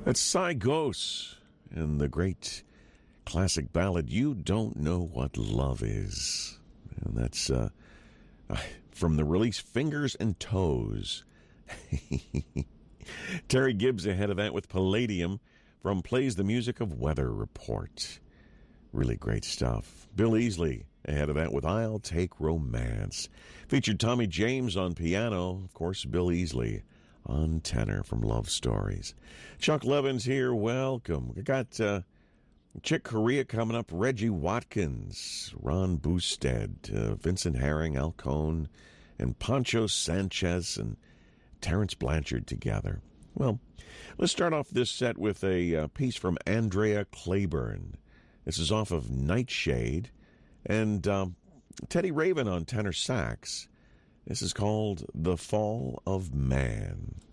That's Cy Gose and the great classic ballad, You Don't Know What Love Is. And that's from the release Fingers and Toes. Terry Gibbs ahead of that with Palladium from Plays the Music of Weather Report. Really great stuff. Bill Easley ahead of that with I'll Take Romance. Featured Tommy James on piano. Of course, Bill Easley on tenor from Love Stories. Chuck Levins here. Welcome. We got Chick Corea coming up. Reggie Watkins, Ron Boosted, Vincent Herring, Al Cohn, and Pancho Sanchez and Terrence Blanchard together. Well, let's start off this set with a piece from Andrea Claiborne. This is off of Nightshade, and Teddy Raven on tenor sax. This is called The Fall of Man.